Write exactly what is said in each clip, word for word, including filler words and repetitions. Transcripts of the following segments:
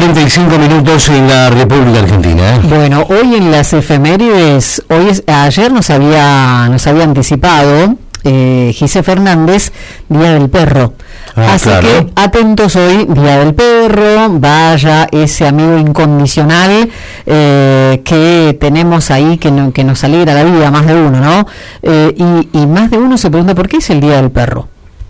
cuarenta y cinco minutos en la República Argentina. ¿eh? Bueno, hoy en las efemérides, hoy es, ayer nos había, nos había anticipado eh, Gise Fernández, Día del Perro. Ah, Así claro. que atentos hoy, Día del Perro, vaya ese amigo incondicional eh, que tenemos ahí, que, no, que nos alegra la vida, más de uno, ¿no? Eh, y, y más de uno se pregunta, ¿por qué es el Día del Perro?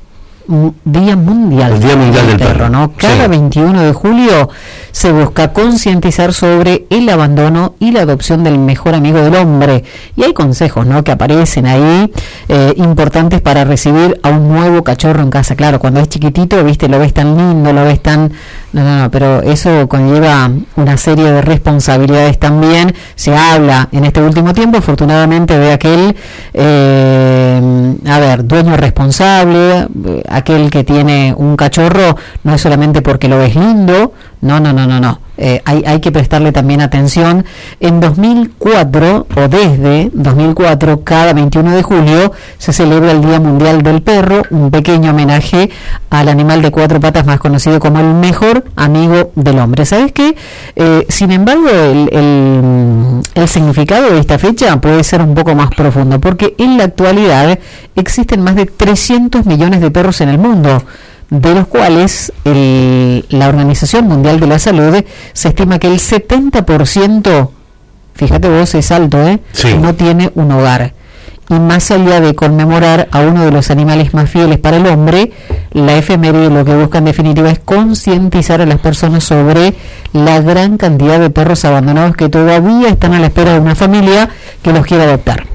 Día Mundial, el Día Mundial del, del Perro, ¿no? Cada sí. veintiuno de julio se busca concientizar sobre el abandono y la adopción del mejor amigo del hombre. Y hay consejos, ¿no?, que aparecen ahí, eh, importantes para recibir a un nuevo cachorro en casa. Claro, cuando es chiquitito, viste, lo ves tan lindo, lo ves tan... No, no, no, pero eso conlleva una serie de responsabilidades también. Se habla en este último tiempo, afortunadamente, de aquel, eh, a ver, dueño responsable, aquel que tiene un cachorro, no es solamente porque lo ves lindo, no, no, no, no, no. Eh, hay, hay que prestarle también atención. En dos mil cuatro, o desde dos mil cuatro, cada veintiuno de julio se celebra el Día Mundial del Perro, un pequeño homenaje al animal de cuatro patas más conocido como el mejor amigo del hombre. ¿Sabes qué? Eh, sin embargo, el, el, el significado de esta fecha puede ser un poco más profundo, porque en la actualidad existen más de trescientos millones de perros en el mundo, de los cuales el, la Organización Mundial de la Salud se estima que el setenta por ciento, fíjate vos, es alto, ¿eh? Sí. No tiene un hogar. Y más allá de conmemorar a uno de los animales más fieles para el hombre, la efeméride lo que busca en definitiva es concientizar a las personas sobre la gran cantidad de perros abandonados que todavía están a la espera de una familia que los quiera adoptar.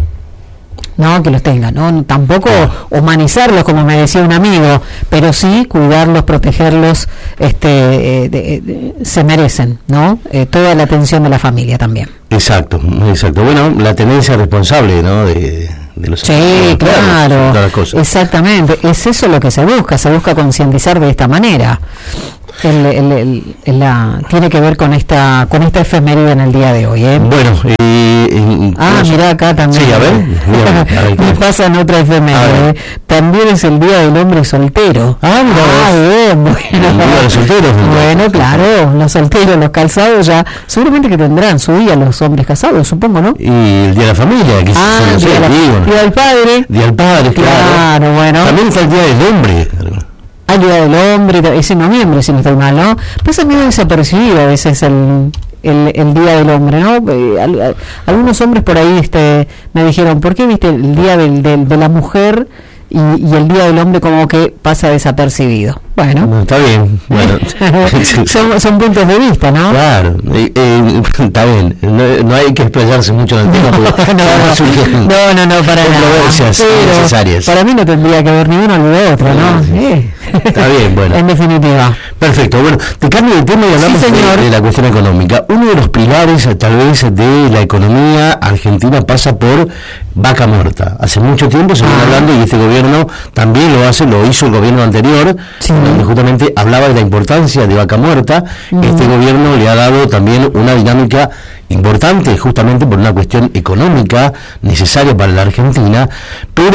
No, que los tengan, ¿no? Tampoco humanizarlos, como me decía un amigo, pero sí cuidarlos, protegerlos, este, eh, de, de, se merecen, ¿no? Eh, toda la atención de la familia también. Exacto, exacto. Bueno, la tenencia responsable, ¿no? De, de los sí, animales, claro, todas las cosas. Exactamente. Es eso lo que se busca, se busca concientizar de esta manera. El, el, el, el, la, tiene que ver con esta con esta efeméride en el día de hoy, ¿eh? Bueno, eh, eh, ah, mira acá también. Sí, a ver. Mira, a ver me pasa en otra efeméride. ¿eh? También es el Día del Hombre Soltero. Ah, mira. Ah, bien, bueno. El Día de los solteros. Bueno, claro, los solteros, los casados ya, seguramente que tendrán su día los hombres casados, supongo, ¿no? Y el Día de la Familia, que ah, se día, sé, la, digo. día del Padre. Día del Padre, claro. Claro, bueno. También está el Día del Hombre. Al Día del Hombre, es en noviembre, si no estoy mal, ¿no? Pasa medio desapercibido a veces el, el, el Día del Hombre, ¿no? Eh, al, al, algunos hombres por ahí este, me dijeron, ¿por qué viste el Día del, del, de la Mujer y, y el Día del Hombre como que pasa desapercibido? Bueno, no, está bien. Bueno, son, son puntos de vista, ¿no? Claro, eh, eh, está bien. No, no hay que explayarse mucho en el tema. No, porque no, no, no, no, no, para controversias nada. necesarias. Para mí no tendría que haber ni uno ni de otro, ¿no? Sí, sí. Está bien, bueno. En definitiva. Perfecto. Bueno, te cambio de tema y hablamos sí, de, de la cuestión económica. Uno de los pilares, tal vez, de la economía argentina pasa por vaca muerta. Hace mucho tiempo se viene ah. hablando, y este gobierno también lo hace, lo hizo el gobierno anterior, sí. donde justamente hablaba de la importancia de vaca muerta. Mm. Este gobierno le ha dado también una dinámica importante, justamente por una cuestión económica necesaria para la Argentina, pero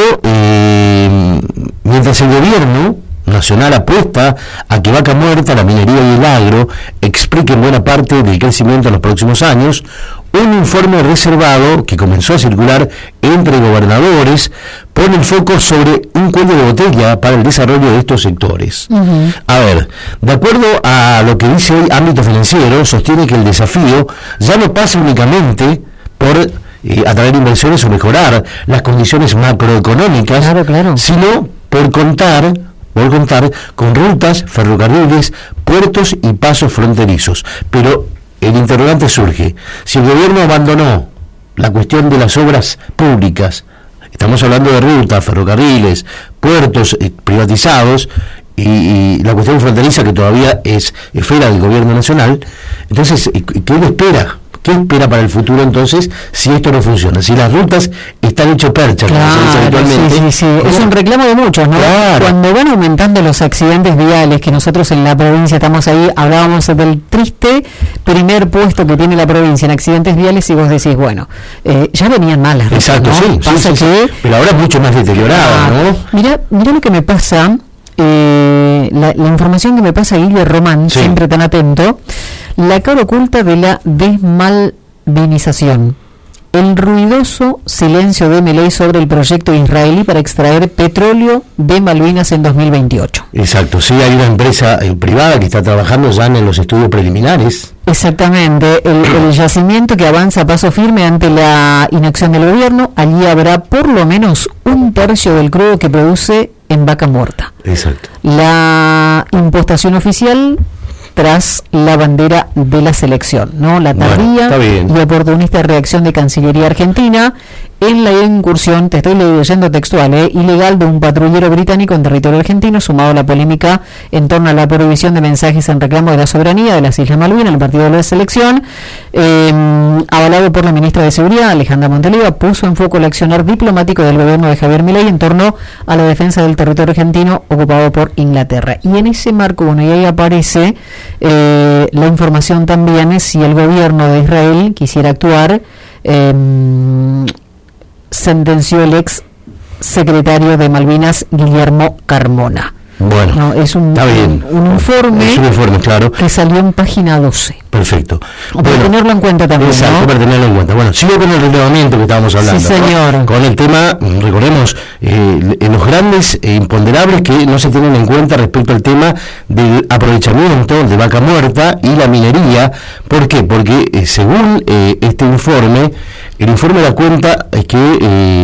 eh, mientras el gobierno nacional apuesta a que vaca muerta, la minería y el agro expliquen buena parte del crecimiento en los próximos años, un informe reservado que comenzó a circular entre gobernadores pone el foco sobre un cuello de botella para el desarrollo de estos sectores. Uh-huh. A ver, de acuerdo a lo que dice hoy Ámbito Financiero, sostiene que el desafío ya no pasa únicamente por eh, atraer inversiones o mejorar las condiciones macroeconómicas, claro, claro. sino por contar por contar con rutas, ferrocarriles, puertos y pasos fronterizos. Pero el interrogante surge: si el gobierno abandonó la cuestión de las obras públicas, estamos hablando de rutas, ferrocarriles, puertos eh, privatizados, y, y la cuestión fronteriza que todavía es esfera del gobierno nacional, entonces, ¿qué le espera? ¿Qué espera para el futuro entonces si esto no funciona? Si las rutas están hecho percha, claro, como se dice habitualmente. Sí, sí, sí. Es un reclamo de muchos, ¿no? Claro. Cuando van aumentando los accidentes viales, que nosotros en la provincia estamos ahí, hablábamos del triste primer puesto que tiene la provincia en accidentes viales, y vos decís, bueno, eh, ya venían malas. Exacto, ¿no? sí, Pasa sí, sí, que, sí. Pero ahora es mucho más deteriorada, ¿no? Mira, mira lo que me pasa, eh, la, la información que me pasa Guillermo Román, sí. siempre tan atento. La cara oculta de la desmalvinización. El ruidoso silencio de Milei sobre el proyecto israelí para extraer petróleo de Malvinas en dos mil veintiocho. Exacto, sí, hay una empresa eh, privada que está trabajando ya en los estudios preliminares. Exactamente, el, el yacimiento que avanza a paso firme ante la inacción del gobierno. Allí habrá por lo menos un tercio del crudo que produce en Vaca Muerta. Exacto. La impostación oficial tras la bandera de la selección, ¿no? La tardía bueno, y oportunista reacción de Cancillería Argentina en la incursión, te estoy leyendo textual, ¿eh? ilegal de un patrullero británico en territorio argentino, sumado a la polémica en torno a la prohibición de mensajes en reclamo de la soberanía de las Islas Malvinas, el partido de la selección, eh, avalado por la ministra de Seguridad, Alejandra Monteliva, puso en foco el accionar diplomático del gobierno de Javier Milei en torno a la defensa del territorio argentino ocupado por Inglaterra. Y en ese marco, bueno, y ahí aparece eh, la información también es si el gobierno de Israel quisiera actuar, eh, sentenció el ex secretario de Malvinas, Guillermo Carmona. Bueno, no, es un, está bien. Un, un informe, es un informe, claro, que salió en página doce. Perfecto. Para bueno, tenerlo en cuenta también, exacto, ¿no? para tenerlo en cuenta. Bueno, sigo con el relevamiento que estábamos hablando. Sí, señor. ¿no? Con el tema, recordemos, eh, los grandes e imponderables que no se tienen en cuenta respecto al tema del aprovechamiento de Vaca Muerta y la minería. ¿Por qué? Porque eh, según eh, este informe, el informe da cuenta que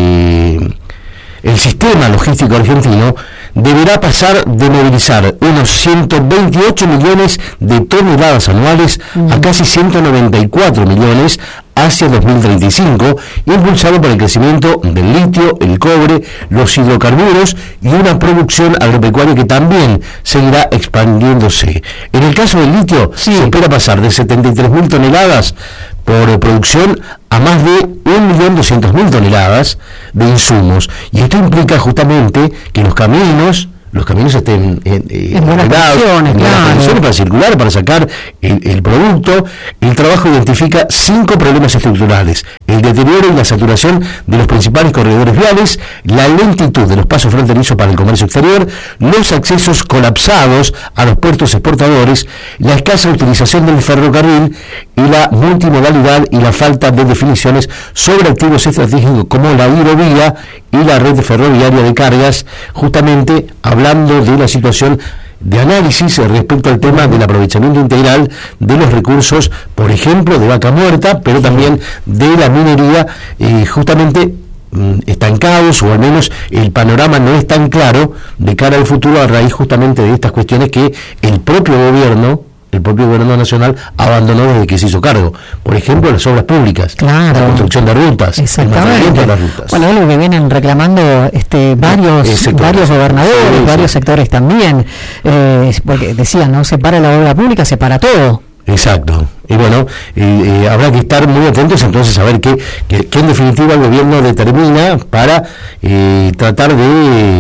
eh, el sistema logístico argentino deberá pasar de movilizar unos ciento veintiocho millones de toneladas anuales uh-huh. a casi ciento noventa y cuatro millones hacia dos mil treinta y cinco, impulsado por el crecimiento del litio, el cobre, los hidrocarburos y una producción agropecuaria que también seguirá expandiéndose. En el caso del litio, sí. se espera pasar de setenta y tres mil toneladas por producción a más de un millón doscientas mil toneladas de insumos. Y esto implica justamente que los caminos, los caminos estén eh, eh, en buenas condiciones, claro. para circular, para sacar el, el producto. El trabajo identifica cinco problemas estructurales: el deterioro y la saturación de los principales corredores viales, la lentitud de los pasos fronterizos para el comercio exterior, los accesos colapsados a los puertos exportadores, la escasa utilización del ferrocarril y la multimodalidad y la falta de definiciones sobre activos estratégicos como la hidrovía y la red ferroviaria de cargas, justamente hablando de la situación de análisis respecto al tema del aprovechamiento integral de los recursos, por ejemplo, de Vaca Muerta, pero también de la minería, eh, justamente mm, estancados, o al menos el panorama no es tan claro de cara al futuro a raíz justamente de estas cuestiones que el propio gobierno el propio gobierno nacional abandonó desde que se hizo cargo. Por ejemplo, las obras públicas, claro. la construcción de rutas, el mantenimiento de las rutas. Bueno, algo que vienen reclamando este varios varios gobernadores, sí, sí. varios sectores también, eh, porque decían, no se para la obra pública, se para todo. Exacto. Y bueno, eh, eh, habrá que estar muy atentos entonces a ver qué, qué, qué en definitiva el gobierno determina para eh, tratar de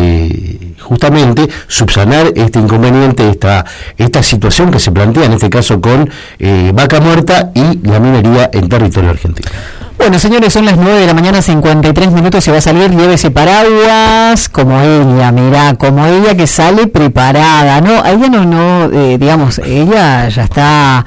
eh, justamente subsanar este inconveniente, esta esta situación que se plantea en este caso con eh, Vaca Muerta y la minería en territorio argentino. Bueno, señores, son las nueve de la mañana, cincuenta y tres minutos, se va a salir, llévese paraguas, como ella, mirá, como ella que sale preparada, ¿no? Ella no, no, eh, digamos, ella ya está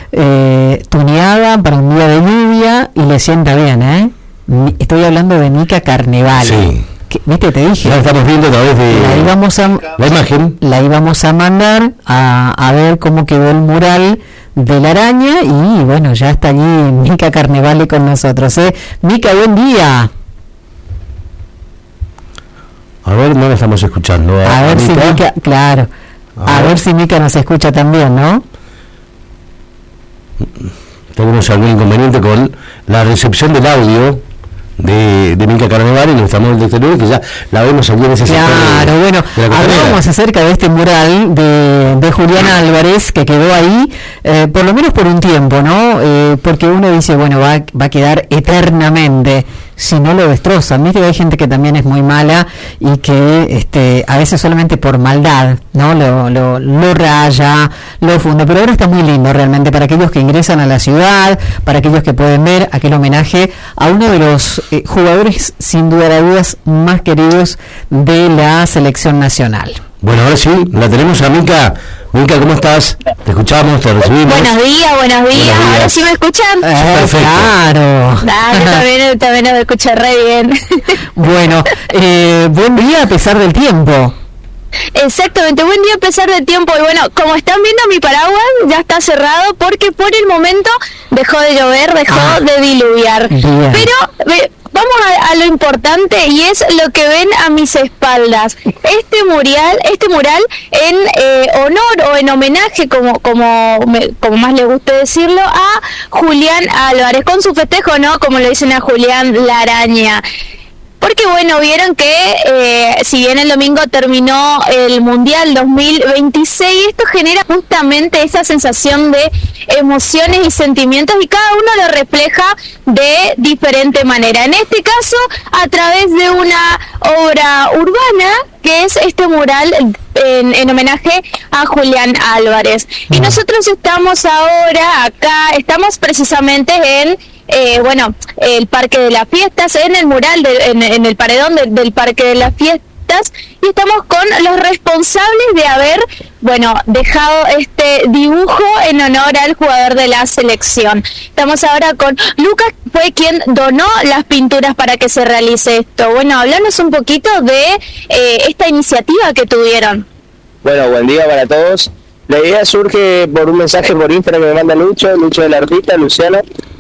eh, tuneada para un día de lluvia y le sienta bien, ¿eh? Estoy hablando de Mica Carnevale. Sí. Que, ¿viste? Te dije. Ya estamos viendo a través de la, íbamos a, la imagen. La íbamos a mandar a, a ver cómo quedó el mural de la araña y bueno, ya está allí Mica Carnevale con nosotros, ¿eh? Mica, buen día. A ver, no la estamos escuchando. A, a ver Mica. si Mica, claro, a, a ver. ver si Mica nos escucha también, ¿no? Tenemos algún inconveniente con la recepción del audio de, de Mica Carnevale, y nos estamos del exterior, que ya la vemos allí en ese claro, sector. Claro, bueno, hablamos acerca de este mural de, de Julián Álvarez, que quedó ahí, eh, por lo menos por un tiempo, ¿no? Eh, porque uno dice, bueno, va, va a quedar eternamente, si no lo destrozan. Viste que hay gente que también es muy mala y que este a veces solamente por maldad, ¿no? Lo, lo, lo raya, lo funda. Pero ahora está muy lindo realmente para aquellos que ingresan a la ciudad, para aquellos que pueden ver aquel homenaje a uno de los eh, jugadores sin duda de dudas más queridos de la selección nacional. Bueno, ahora sí, la tenemos a Mica. Mica, ¿cómo estás? Te escuchamos, te recibimos. Buenos días, buenos días. Buenos días. ¿Ahora sí me escuchan? Eh, Perfecto. claro. Dale, también, también me escucho re bien. Bueno, eh, buen día a pesar del tiempo. Exactamente, buen día a pesar del tiempo. Y bueno, como están viendo, mi paraguas ya está cerrado porque por el momento dejó de llover, dejó Ah, de diluviar. bien. Pero ve, vamos a, a lo importante, y es lo que ven a mis espaldas. Este mural, este mural en eh, honor o en homenaje, como como me- como más le guste decirlo, a Julián Álvarez, con su festejo, ¿no? Como le dicen a Julián, la araña. Porque bueno, vieron que eh, si bien el domingo terminó el Mundial dos mil veintiséis, esto genera justamente esa sensación de emociones y sentimientos, y cada uno lo refleja de diferente manera. En este caso, a través de una obra urbana, que es este mural en, en homenaje a Julián Álvarez. Y nosotros estamos ahora acá, estamos precisamente en... Eh, bueno, el Parque de las Fiestas, en el mural, de, en, en el paredón de- del Parque de las Fiestas, y estamos con los responsables de haber, bueno, dejado este dibujo en honor al jugador de la selección. Estamos ahora con Lucas, fue quien donó las pinturas para que se realice esto. Bueno, hablarnos un poquito de eh, esta iniciativa que tuvieron. Bueno, buen día para todos. La idea surge por un mensaje por Instagram que me manda Lucho, Lucho del artista, Luciano.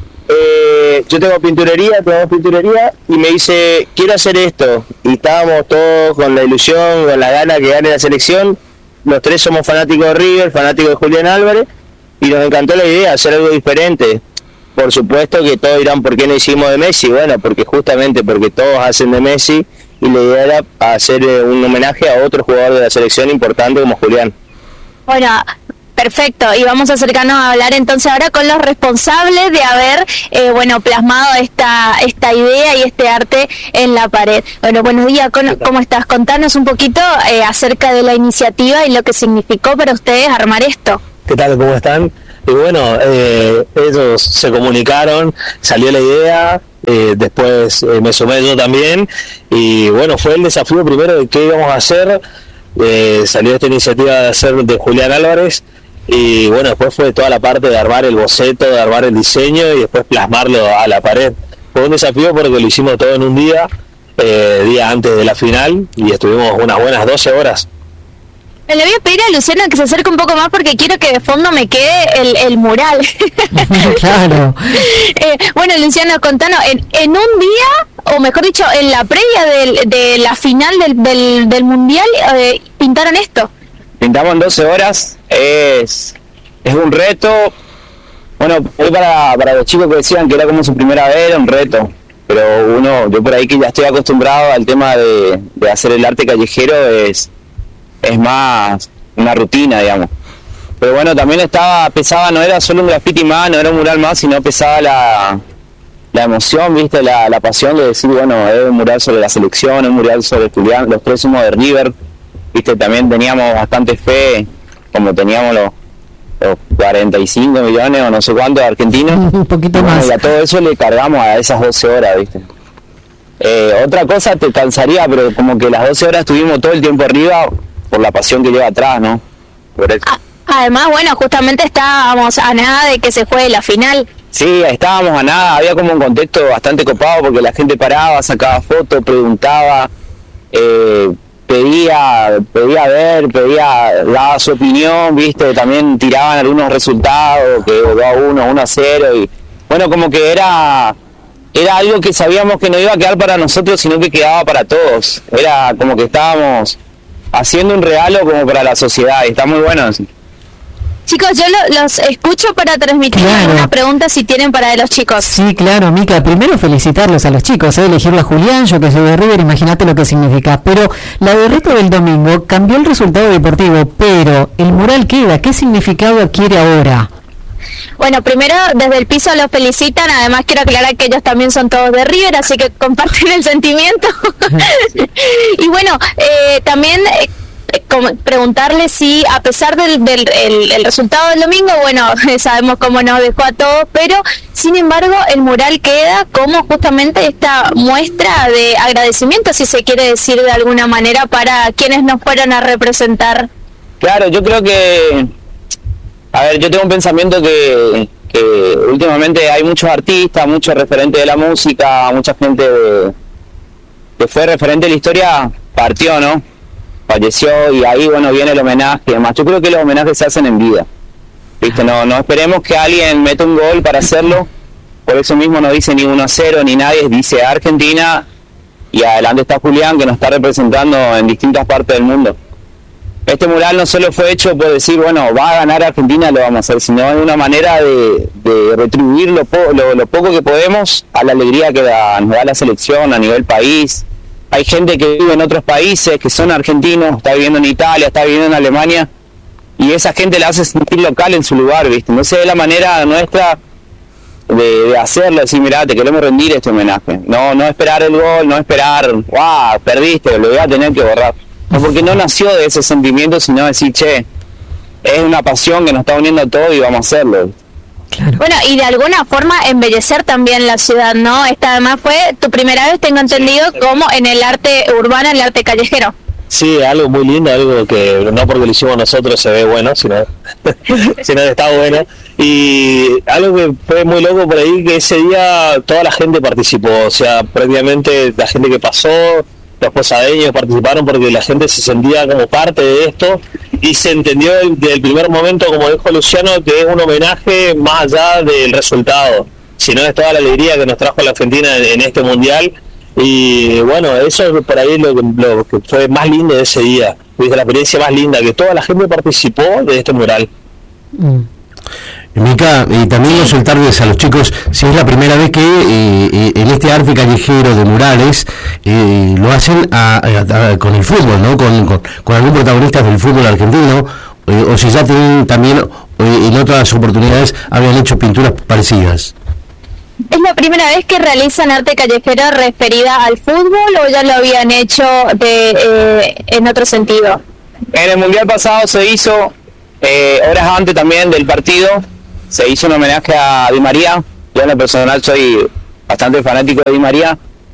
Eh, yo tengo pinturería, tengo pinturería, y me dice, quiero hacer esto. Y estábamos todos con la ilusión, con la gana que gane la selección. Los tres somos fanáticos de River, fanáticos de Julián Álvarez, y nos encantó la idea, hacer algo diferente. Por supuesto que todos dirán, ¿por qué no hicimos de Messi? Bueno, porque justamente porque todos hacen de Messi, y la idea era hacer eh, un homenaje a otro jugador de la selección importante como Julián. Bueno, perfecto, y vamos a acercarnos a hablar entonces ahora con los responsables de haber, eh, bueno, plasmado esta esta idea y este arte en la pared. Bueno, buenos días, ¿cómo, cómo estás? Contanos un poquito eh, acerca de la iniciativa y lo que significó para ustedes armar esto. ¿Qué tal? ¿Cómo están? Y bueno, eh, ellos se comunicaron, salió la idea, eh, después eh, me sumé yo también, y bueno, fue el desafío primero de qué íbamos a hacer. Eh, salió esta iniciativa de hacer de Julián Álvarez, y bueno, después fue toda la parte de armar el boceto, de armar el diseño y después plasmarlo a la pared. Fue un desafío porque lo hicimos todo en un día, eh, día antes de la final, y estuvimos unas buenas doce horas. Le voy a pedir a Luciano que se acerque un poco más porque quiero que de fondo me quede el, el mural. Claro. Eh, bueno, Luciano, contanos, en, en un día, o mejor dicho, en la previa del, de la final del, del, del Mundial, eh, pintaron esto. Pintamos en doce horas, es, es un reto. Bueno, hoy para, para los chicos que decían que era como su primera vez, era un reto. Pero uno, yo por ahí que ya estoy acostumbrado al tema de, de hacer el arte callejero, es, es más una rutina, digamos. Pero bueno, también estaba, pesaba, no era solo un graffiti más, no era un mural más, sino pesaba la, la emoción, viste, la, la pasión de decir, bueno, es un mural sobre la selección, es un mural sobre Julián, los tres somos de River, viste, también teníamos bastante fe, como teníamos los, los cuarenta y cinco millones o no sé cuántos de argentinos. Un poquito Bueno, más. y a todo eso le cargamos a esas doce horas, viste. Eh, otra cosa te cansaría, pero como que las doce horas estuvimos todo el tiempo arriba por la pasión que lleva atrás, ¿no? Por eso. Ah, además, bueno, justamente estábamos a nada de que se juegue la final. Sí, estábamos a nada, había como un contexto bastante copado porque la gente paraba, sacaba fotos, preguntaba, eh, pedía, pedía ver, pedía, daba su opinión, viste, también tiraban algunos resultados, que dos a uno, uno a cero, y bueno, como que era, era algo que sabíamos que no iba a quedar para nosotros, sino que quedaba para todos, era como que estábamos haciendo un regalo como para la sociedad, y está muy bueno. Chicos, yo lo- los escucho para transmitir Claro. una pregunta si tienen para los chicos. Sí, claro, Mica, primero felicitarlos a los chicos, ¿eh? Elegirlo a Julián, yo que soy de River, imagínate lo que significa. Pero la derrota del domingo cambió el resultado deportivo, pero el mural queda. ¿Qué significado adquiere ahora? Bueno, primero desde el piso los felicitan, además quiero aclarar que ellos también son todos de River, así que comparten el sentimiento. Y bueno, eh, también eh, como preguntarle si a pesar del, del el, el resultado del domingo, bueno, sabemos cómo nos dejó a todos, pero Sin embargo, el mural queda como justamente esta muestra de agradecimiento, si se quiere decir de alguna manera, para quienes nos fueron a representar. Claro, yo creo que, a ver, yo tengo un pensamiento que, que últimamente hay muchos artistas, muchos referentes de la música, mucha gente de, que fue referente de la historia, partió, ¿no? Falleció, y ahí, bueno, viene el homenaje y demás. Yo creo que los homenajes se hacen en vida, ¿viste? No, no esperemos que alguien meta un gol para hacerlo, por eso mismo no dice ni uno a cero ni nadie, dice Argentina, y adelante está Julián, que nos está representando en distintas partes del mundo. Este mural no solo fue hecho por decir, bueno, va a ganar Argentina, lo vamos a hacer, sino es una manera de, de retribuir lo, po lo, lo poco que podemos a la alegría que da, nos da la selección a nivel país. Hay gente que vive en otros países, que son argentinos, está viviendo en Italia, está viviendo en Alemania, y esa gente la hace sentir local en su lugar, ¿viste? Entonces es la manera nuestra de, de hacerlo, decir, mirá, te queremos rendir este homenaje. No, no esperar el gol, no esperar, wow, perdiste, lo voy a tener que borrar. No, porque no nació de ese sentimiento, sino decir, che, es una pasión que nos está uniendo a todos y vamos a hacerlo. Claro. Bueno, y de alguna forma embellecer también la ciudad, ¿no? Esta además fue tu primera vez, tengo entendido, como en el arte urbano, en el arte callejero. Sí, algo muy lindo, algo que no porque lo hicimos nosotros se ve bueno, sino, sino que está bueno. Y algo que fue muy loco por ahí, que ese día toda la gente participó, o sea, previamente la gente que pasó, los posadeños participaron porque la gente se sentía como parte de esto y se entendió desde el primer momento, como dijo Luciano, que es un homenaje más allá del resultado, sino es toda la alegría que nos trajo la Argentina en, en este mundial. Y bueno, eso es por ahí lo, lo que fue más lindo de ese día, la experiencia más linda, que toda la gente participó de este mural. Mm. Mica, y también no soltarles a los chicos, si es la primera vez que eh, eh, en este arte callejero de murales eh, lo hacen a, a, a, con el fútbol, ¿no? Con, con, con algún protagonista del fútbol argentino, eh, o si ya tienen también eh, en otras oportunidades habían hecho pinturas parecidas. ¿Es la primera vez que realizan arte callejero referida al fútbol o ya lo habían hecho de, eh, en otro sentido? En el mundial pasado se hizo, eh, horas antes también del partido, se hizo un homenaje a Di María. Yo en lo personal soy bastante fanático de Di María.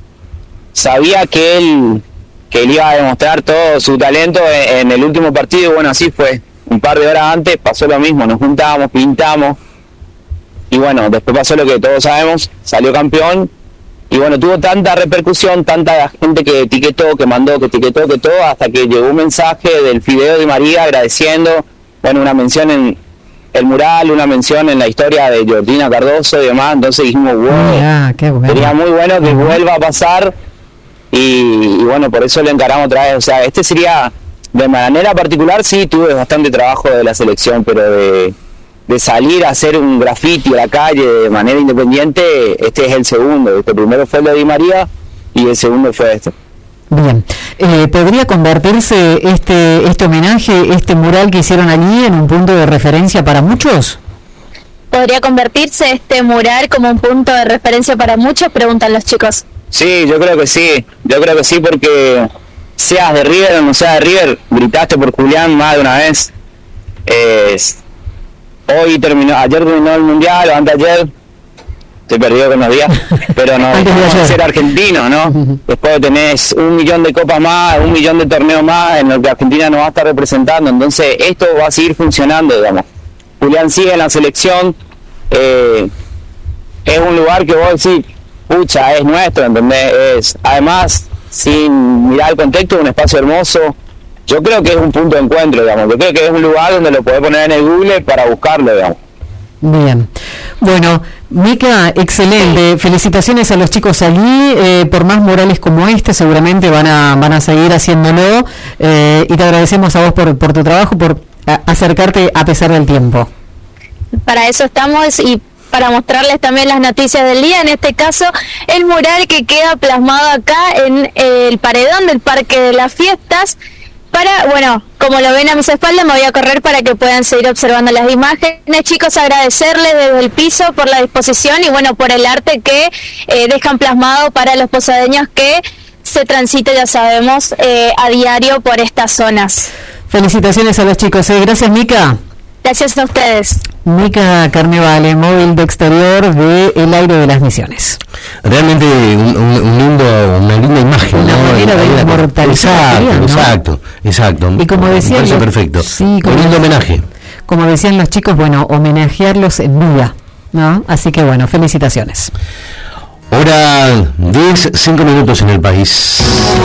Sabía que él, que él iba a demostrar todo su talento en, en el último partido, y bueno, así fue. Un par de horas antes pasó lo mismo, nos juntamos, pintamos, y bueno, después pasó lo que todos sabemos, salió campeón, y bueno, tuvo tanta repercusión, tanta gente que etiquetó, que mandó, que etiquetó, que todo, hasta que llegó un mensaje del Fideo Di María agradeciendo, bueno, una mención en el mural, una mención en la historia de Jordina Cardoso y demás. Entonces dijimos, wow, yeah, qué bueno. Sería muy bueno que vuelva a pasar, y, y bueno, por eso lo encaramos otra vez. O sea, este sería, de manera particular, sí, tuve bastante trabajo de la selección, pero de... de salir a hacer un graffiti a la calle de manera independiente, este es el segundo. Este primero fue lo de Di María y el segundo fue este. Bien, eh, ¿podría convertirse este este homenaje, este mural que hicieron allí, en un punto de referencia para muchos? ¿Podría convertirse este mural como un punto de referencia para muchos? Preguntan los chicos. Sí, yo creo que sí, yo creo que sí, porque seas de River o no seas de River, gritaste por Julián más de una vez. Eh, Hoy terminó, ayer terminó el mundial, o antes de ayer, estoy perdido con los días, pero no dejamos de ser argentinos, ¿no? Uh-huh. Después tenés un millón de copas más, un millón de torneos más en los que Argentina nos va a estar representando, entonces esto va a seguir funcionando, digamos. Julián sigue en la selección, eh, es un lugar que vos decís, pucha, es nuestro, ¿entendés? Es, además, sin mirar el contexto, es un espacio hermoso. Yo creo que es un punto de encuentro, digamos. Yo creo que es un lugar donde lo podés poner en el Google para buscarlo, digamos. Bien. Bueno, Mica, excelente. Felicitaciones a los chicos allí. Eh, por más murales como este, seguramente van a van a seguir haciéndolo. Eh, y te agradecemos a vos por, por tu trabajo, por a, acercarte a pesar del tiempo. Para eso estamos, y para mostrarles también las noticias del día, en este caso el mural que queda plasmado acá en eh, el paredón del Parque de las Fiestas. Para, bueno, como lo ven a mis espaldas, me voy a correr para que puedan seguir observando las imágenes. Chicos, agradecerles desde el piso por la disposición y bueno, por el arte que eh, dejan plasmado para los posadeños que se transita, ya sabemos, eh, a diario por estas zonas. Felicitaciones a los chicos, ¿eh? Gracias, Mica. Gracias a ustedes. Mica Carnevale, móvil de exterior de El Aire de las Misiones. Realmente un, un, un lindo, una linda imagen. Una ¿no? manera de inmortalizar. Exacto, ¿no? exacto, exacto. Y como decía, me parece perfecto. Sí, como, un lindo homenaje. Como decían los chicos, bueno, homenajearlos en vida, ¿no? Así que bueno, felicitaciones. Hora diez, cinco minutos en el país.